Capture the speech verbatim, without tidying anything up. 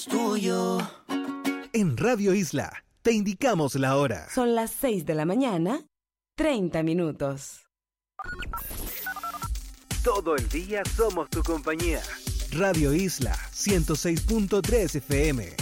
Tuyo. En Radio Isla te indicamos la hora. Son las seis de la mañana, treinta minutos. Todo el día somos tu compañía. Radio Isla ciento seis punto tres F M.